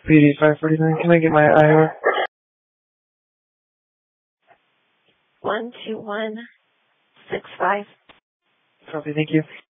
PD 549. Can I get my IR? 12165. Copy, thank you.